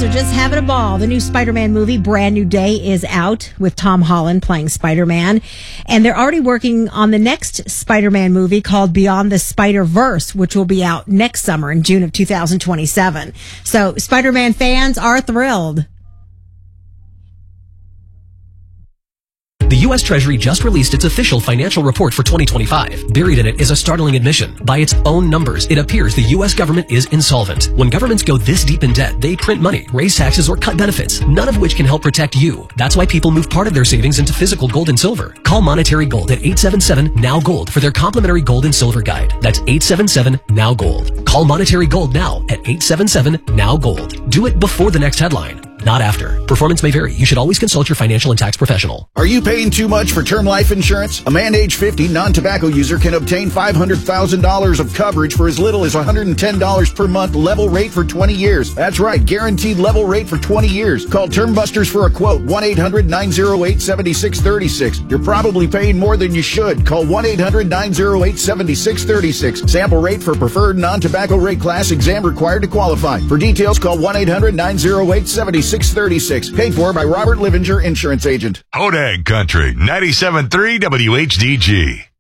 fans are just having a ball. The new Spider-Man movie, Brand New Day, is out with Tom Holland playing Spider-Man. And they're already working on the next Spider-Man movie called Beyond the Spider-Verse, which will be out next summer in June of 2027. So Spider-Man fans are thrilled. The U.S. Treasury just released its official financial report for 2025. Buried in it is a startling admission. By its own numbers, it appears the U.S. government is insolvent. When governments go this deep in debt, they print money, raise taxes, or cut benefits, none of which can help protect you. That's why people move part of their savings into physical gold and silver. Call Monetary Gold at 877-NOW-GOLD for their complimentary gold and silver guide. That's 877-NOW-GOLD. Call Monetary Gold now at 877-NOW-GOLD. Do it before the next headline, not after. Performance may vary. You should always consult your financial and tax professional. Are you paying too much for term life insurance? A man age 50 non-tobacco user can obtain $500,000 of coverage for as little as $110 per month, level rate for 20 years. That's right, guaranteed level rate for 20 years. Call Term Busters for a quote, 1-800-908-7636. You're probably paying more than you should. Call 1-800-908-7636. Sample rate for preferred non-tobacco rate class, exam required to qualify. For details, call 1-800-908-7636. Paid for by Robert Livinger, Insurance Agent. Hodag Country, 97.3 WHDG.